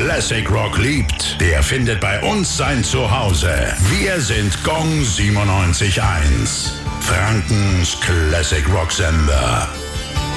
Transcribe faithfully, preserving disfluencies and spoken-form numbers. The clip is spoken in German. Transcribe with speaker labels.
Speaker 1: Classic Rock liebt, der findet bei uns sein Zuhause. Wir sind Gong siebenundneunzig Komma eins. Frankens Classic Rock Sender.